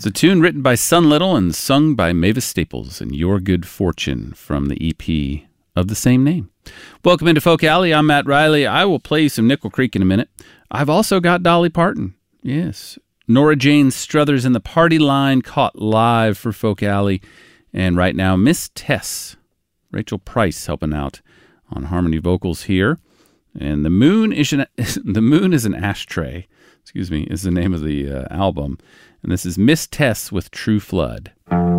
It's a tune written by Sun Little and sung by Mavis Staples and Your Good Fortune from the EP of the same name. Welcome into Folk Alley. I'm Matt Riley. I will play you some Nickel Creek in a minute. I've also got Dolly Parton. Yes. Nora Jane Struthers in the party line, caught live for Folk Alley. And right now, Miss Tess, Rachel Price helping out on harmony vocals here. And The Moon is an Ashtray, is the name of the album. And this is Miss Tess with True Flood.